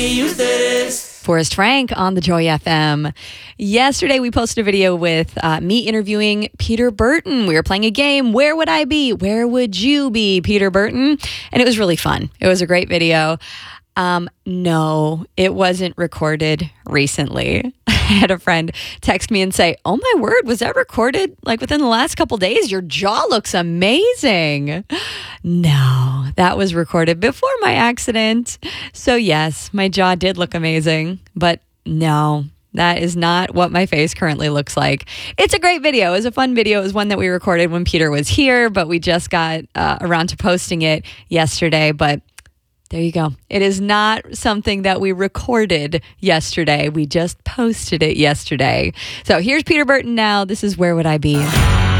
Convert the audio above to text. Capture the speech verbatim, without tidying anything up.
Forrest Frank on the Joy F M. Yesterday, we posted a video with uh, me interviewing Peter Burton. We were playing a game. Where would I be? Where would you be, Peter Burton? And it was really fun. It was a great video. Um, no, it wasn't recorded recently. I had a friend text me and say, oh my word, was that recorded like within the last couple days? Your jaw looks amazing. No, that was recorded before my accident. So yes, my jaw did look amazing, but no, that is not what my face currently looks like. It's a great video. It was a fun video. It was one that we recorded when Peter was here, but we just got uh, around to posting it yesterday. But there you go. It is not something that we recorded yesterday. We just posted it yesterday. So here's Peter Burton now. This is Where Would I Be?